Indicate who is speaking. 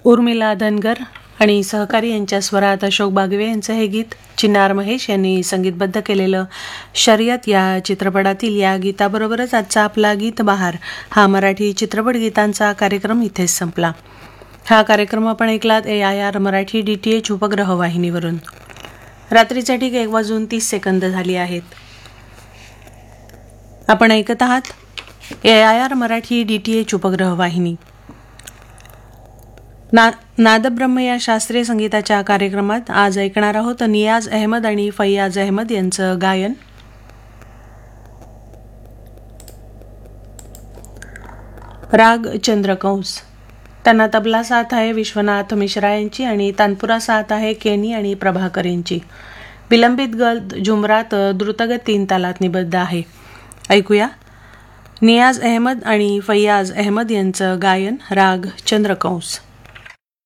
Speaker 1: उर्मिला धनगर आणि सहकारी यांच्या स्वरात अशोक बागवे यांचं हे गीत चिन्नार महेश यांनी संगीतबद्ध केलेलं शर्यत या चित्रपटातील या गीताबरोबरच आजचा आपला गीत बहार हा मराठी चित्रपट गीतांचा कार्यक्रम इथेच संपला. हा कार्यक्रम आपण ऐकलात AIR मराठी DTH उपग्रह वाहिनीवरून. रात्रीचे ठीक 1:30 झाली आहेत. आपण ऐकत आहात AIR मराठी DTH उपग्रह वाहिनी. नादब्रह्म या शास्त्रीय संगीताच्या कार्यक्रमात आज ऐकणार आहोत नियाज अहमद आणि फैयाज अहमद यांचं गायन. राग चंद्रकंस. त्यांना तबला साथ आहे विश्वनाथ मिश्रा यांची आणि तानपुरा साथ आहे केनी आणि प्रभाकर यांची. विलंबित गत जुमरात द्रुतगत 3 तालात निबद्ध आहे. ऐकूया नियाज अहमद आणि फैयाज अहमद यांचं गायन राग चंद्रकंस.